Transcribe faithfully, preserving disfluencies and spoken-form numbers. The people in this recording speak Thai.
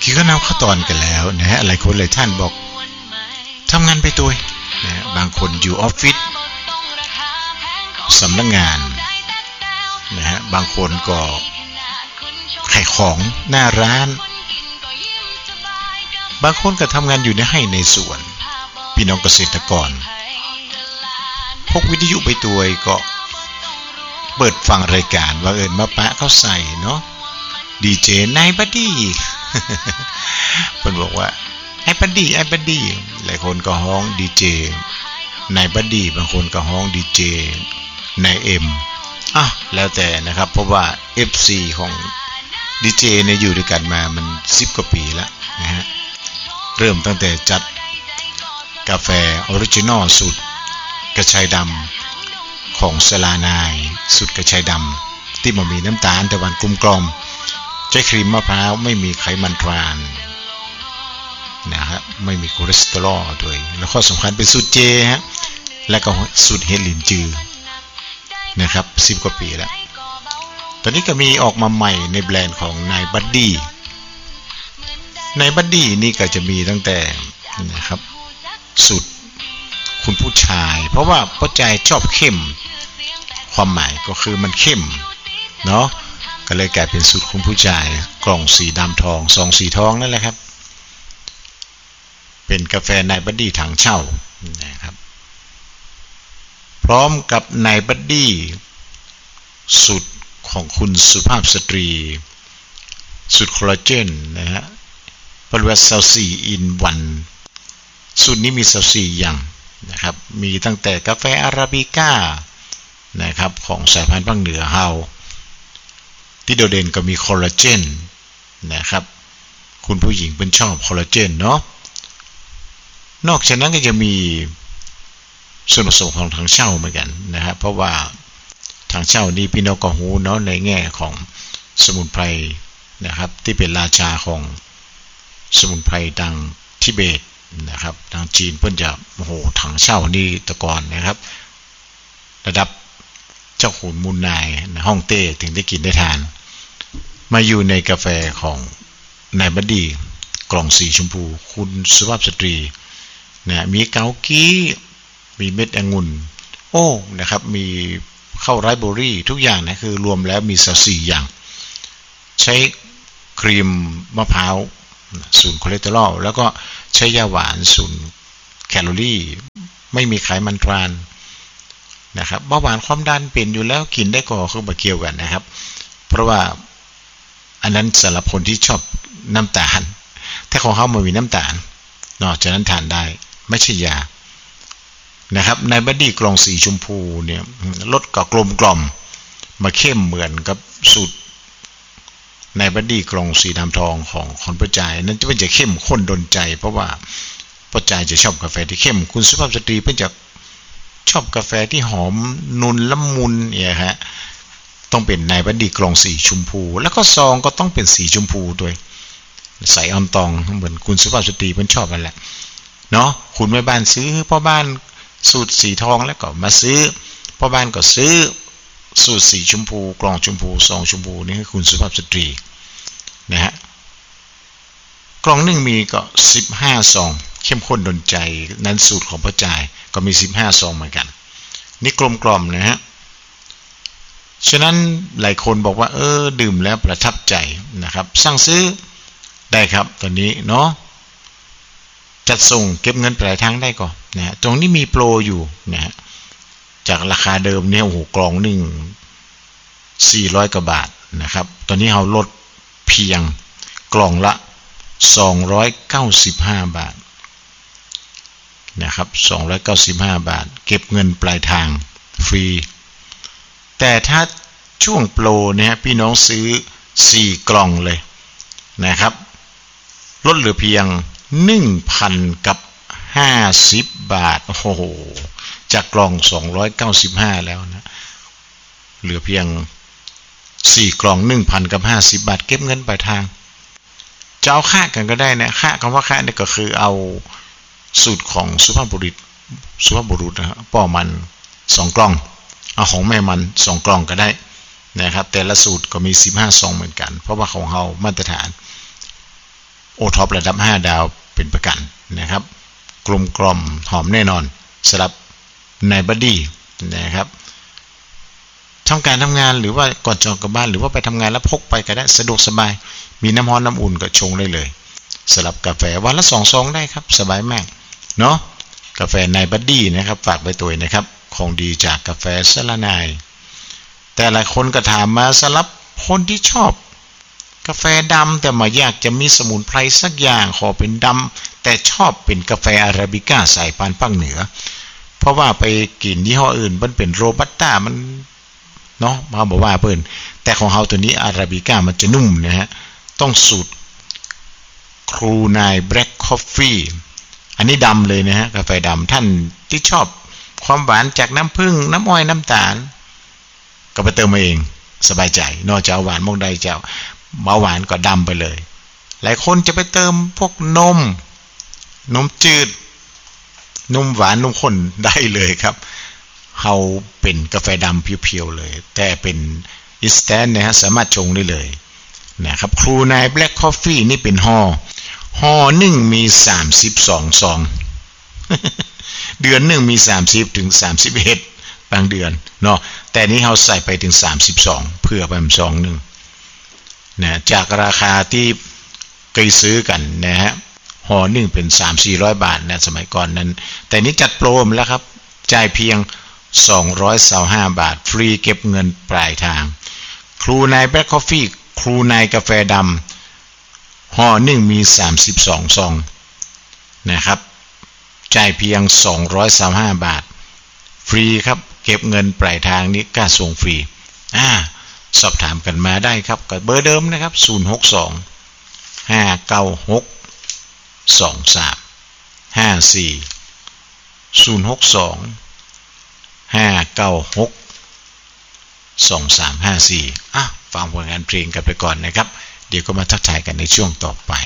กินข้าวน้ำข้าวตอนกันแล้วนะฮะหลายคนหลายท่านบอกทำงานไปตัวนะบางคนอยู่ออฟฟิศสำนักงานนะฮะบางคนก็ขายของหน้าร้านบางคนก็ทำงานอยู่ในให้ในสวนพี่น้องเกษตรกรพกวิทยุไปตัวก็เปิดฟังรายการว่าเอิญมาปะเขาใส่เนาะดีเจนายบัดดี้เพิ่นบอกว่าไอ้บัดดี้ไอ้บัดดี้หลายคนก็ฮ้องดีเจนายบัดดี้บางคนก็ฮ้องดีเจนายเอ็มอ่ะแล้วแต่นะครับเพราะว่า เอฟ ซี ของดีเจเนี่ยอยู่ด้วยกันมามันสิบกว่าปีแล้วนะฮะเริ่มตั้งแต่จัดกาแฟออริจินอลสูตรกระชายดำของสลานายสูตรกระชายดำที่มันมีน้ำตาลแต่วันกลมกล่อมใช้ครีมมะพร้าวไม่มีไขมันทรานนะฮะไม่มีคอเลสเตอรอลด้วยแล้วข้อสำคัญเป็นสูตรเจฮะและก็สูตรเฮลินจือนะครับสิบกว่าปีแล้วตอนนี้ก็มีออกมาใหม่ในแบรนด์ของนายบัดดี้นายบัดดี้นี่ก็จะมีตั้งแต่นะครับสูตรคุณผู้ชายเพราะว่าผู้ชายชอบเข้มความหมายก็คือมันเข้มเนาะก็เลยกลายเป็นสูตรคุณผู้ชายกล่องสีดำทองซองสีทองนั่นแหละครับเป็นกาแฟนายบัดดี้ถังเช่านะครับพร้อมกับนายบัดดี้สูตรของคุณสุภาพสตรีสูตรคอลลาเจนนะฮะปริวัติสิบสี่ in วันสูตรนี้มีสิบสี่อย่างนะครับมีตั้งแต่กาแฟอาราบิก้านะครับของสายพันธุ์ภาคเหนือเฮาที่โดดเด่นก็มีคอลลาเจนนะครับคุณผู้หญิงเป็นชอบคอลลาเจนเนาะนอกจากนั้นก็จะมีส่วนผสมของถังเช่าเหมือนกันนะครับเพราะว่าถังเช่านี้พี่น้องก็หูเนาะในแง่ของสมุนไพรนะครับที่เป็นราชาของสมุนไพรดังทิเบตนะครับทางจีนเพิ่นจะโอ้โหถังเช่านี่ตะกอนนะครับระดับเจ้าขุนมูลนายในฮ่องเต้ถึงได้กินได้ทานมาอยู่ในกาแฟของนายบัดดี้กล่องสีชมพูคุณสุภาพสตรีนะมีเกากี้มีเม็ดองุ่นโอ้นะครับมีข้าวไรซ์เบอร์รี่ทุกอย่างนะคือรวมแล้วมีสิบสี่อย่างใช้ครีมมะพร้าวศูนย์คอเลสเตอรอลแล้วก็ใช้ยาหวานศูนย์แคลอรี่ไม่มีไขมันทรานนะครับเบาหวานความดันเป็นอยู่แล้วกินได้ก็คือบ่เกี่ยวกันนะครับเพราะว่าอันนั้นสำหรับคนที่ชอบน้ำตาลถ้าของเขาไม่มีน้ำตาลนอกจากนั้นทานได้ไม่ใช่ยานะครับในบัดดี้กล่องสีชมพูเนี่ยรสก็กลมกล่อมมาเข้มเหมือนกับสูตรในบัดดี้กล่องสีดำทองของคนผู้ชายนั้นจะเป็นจะเข้มข้นดนใจเพราะว่าผู้ชายจะชอบกาแฟที่เข้มคุณสุภาพสตรีเพิ่นจะชอบกาแฟที่หอมนุ่นละมุนเนี่ยฮะต้องเป็นในบัดดี้กล่องสีชมพูแล้วก็ซองก็ต้องเป็นสีชมพูด้วยใส่ออนตองเหมือนคุณสุภาพสตรีเพิ่นชอบนั่นแหละเนาะคุณแม่บ้านซื้อพ่อบ้านสูตรสีทองแล้วก็มาซื้อพ่อบ้านก็ซื้อสูตรสีชมพูกล่องชมพูซองชมพูนี่คือคุณสุภาพสตรีนะฮะกล่องหนึ่งมีก็สิบห้าซองเข้มข้นดนใจนั้นสูตรของพ่อจ่ายก็มีสิบห้าซองเหมือนกันนี่กลมกล่อมนะฮะฉะนั้นหลายคนบอกว่าเออดื่มแล้วประทับใจนะครับสั่งซื้อได้ครับตอนนี้เนาะจัดส่งเก็บเงินปลายทางได้ก่อนนะฮะตรงนี้มีโปรอยู่นะฮะจากราคาเดิมเนี่ยโอ้โหกล่องหนึ่งสี่ร้อยกว่าบาทนะครับตอนนี้เราลดเพียงกล่องละสองร้อยเก้าสิบห้าบาทนะครับสองร้อยเก้าสิบห้าบาทเก็บเงินปลายทางฟรีแต่ถ้าช่วงโปรเนี่ยพี่น้องซื้อสี่กล่องเลยนะครับลดเหลือเพียง หนึ่งพัน กับห้าสิบบาทโอ้โหจากกล่องสองร้อยเก้าสิบห้าแล้วนะเหลือเพียงสี่กล่อง หนึ่งพัน กับห้าสิบบาทเก็บเงินปลายทางจะเอาค่ากันก็ได้นะค่าคำว่าค่าเนี่ยก็คือเอาสูตรของสุภาพบุรุษสุภาพบุรุษนะฮะป้อมันสองกล่องเอาของแม่มันสองกล่องก็ได้นะครับแต่ละสูตรก็มีสิบห้าซองเหมือนกันเพราะว่าของเฮามาตรฐานโอท็อประดับห้าดาวเป็นประกันนะครับกลมกล่อมหอมแน่นอนสำหรับในบัดดี้นะครับทำการทำงานหรือว่าก่อนจองกลับบ้านหรือว่าไปทำงานแล้วพกไปก็ได้สะดวกสบายมีน้ำร้อนน้ำอุ่นก็ชงได้เลยสำหรับกาแฟวันละสองซองได้ครับสบายมากเนาะกาแฟในบัดดี้นะครับฝากไว้ตัวนะครับของดีจากกาแฟสละนายแต่หลายคนก็ถามมาสำหรับคนที่ชอบกาแฟดำแต่มาอยากจะมีสมุนไพรสักอย่างขอเป็นดำแต่ชอบเป็นกาแฟอาราบิก้าสายพันธุ์ภาคเหนือเพราะว่าไปกินยี่ห้ออื่นมันเป็นโรบัสต้ามันเนาะมาบอกว่าเพิ่นแต่ของเฮาตัวนี้อาราบิก้ามันจะนุ่มนะฮะต้องสูตรครูนายแบล็คคอฟฟี่อันนี้ดำเลยนะฮะกาแฟดำท่านที่ชอบความหวานจากน้ำผึ้งน้ำอ้อยน้ำตาลก็ไปเติมมาเองสบายใจนอกจากหวานมองใดเจ้าเบาหวานก็ดำไปเลยหลายคนจะไปเติมพวกนมนมจืดนมหวานนมข้นได้เลยครับเฮาเป็นกาแฟดำเพียวๆเลยแต่เป็นอินสแตนต์นะฮะสามารถชงได้เลยนะครับครูนายแบล็คคอฟฟี่นี่เป็นห่อห่อหนึ่งมีสามสิบสองซองเดือนหนึ่งมีสามสิบถึงสามสิบเอ็ดบางเดือนเนาะแต่นี้เฮาใส่ไปถึงสามสิบสองเพื่อไปซองนึงนะจากราคาที่เคยซื้อกันนะฮะห่อหนึ่งเป็น สามถึงสี่ร้อย บาทนะสมัยก่อนนั้นแต่นี้จัดโปรมาแล้วครับจ่ายเพียงสองร้อยยี่สิบห้าบาทฟรีเก็บเงินปลายทางครูนายแบล็คคอฟฟี่ครูนายกาแฟดำห่อหนึ่งมีสามสิบสองซองนะครับจ่ายเพียงสองร้อยยี่สิบห้าบาทฟรีครับเก็บเงินปลายทางนี้ค่าส่งฟรีอ่าสอบถามกันมาได้ครับกับเบอร์เดิมนะครับศูนย์ หก สอง ห้า เก้า หก สอง สาม ห้า สี่ ศูนย์ หก สอง ห้า เก้า หก สอง สาม ห้า สี่อ่ะฟังผลงานเพลงกันไปก่อนนะครับเดี๋ยวก็มาทักทายกันในช่วงต่อไป